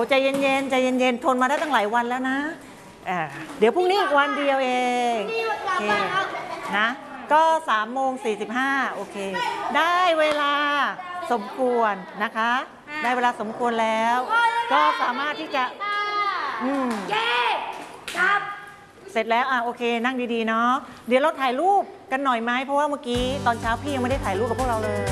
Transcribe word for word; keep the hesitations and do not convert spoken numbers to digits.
ใจเย็นๆใจเย็นๆทนมาได้ตั้งหลายวันแล้วนะอ่าเดี๋ยวพรุ่งนี้อีกวันเดียวเองโอเคนะก็สามโมงสี่สิบห้าโอเคได้เวลาสมควรนะคะได้เวลาสมควรแล้วก็สามารถที่จะอืมครับเสร็จแล้วอ่ะโอเคนั่งดีๆเนาะเดี๋ยวเราถ่ายรูปกันหน่อยไหมเพราะว่าเมื่อกี้ตอนเช้าพี่ยังไม่ได้ถ่ายรูปกับพวกเราเลย